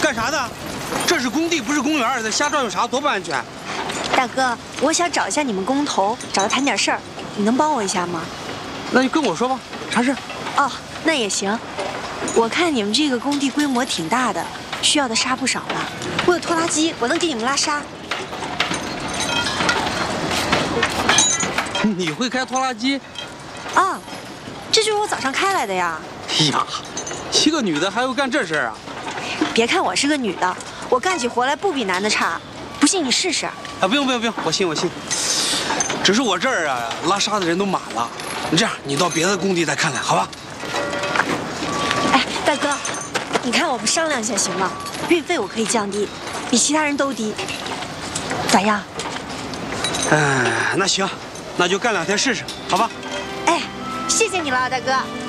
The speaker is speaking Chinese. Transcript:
干啥的？这是工地，不是公园，在瞎转悠啥？多不安全！ 大哥，我想找一下你们工头，找他谈点事儿，你能帮我一下吗？ 那就跟我说吧，啥事？ 哦，那也行。我看你们这个工地规模挺大的，需要的沙不少了。我有拖拉机，我能给你们拉沙。 你会开拖拉机？ 啊，这就是我早上开来的呀。 哎呀，一个女的还会干这事儿啊？ 别看我是个女的，我干起活来不比男的差。不信你试试。 啊，不用，我信。只是我这儿啊，拉沙的人都满了。你这样，你到别的工地再看看，好吧？ 哎，大哥，你看我们商量一下行吗？运费我可以降低，比其他人都低，咋样？ 那行，那就干2天试试，好吧？ 哎，谢谢你了，大哥。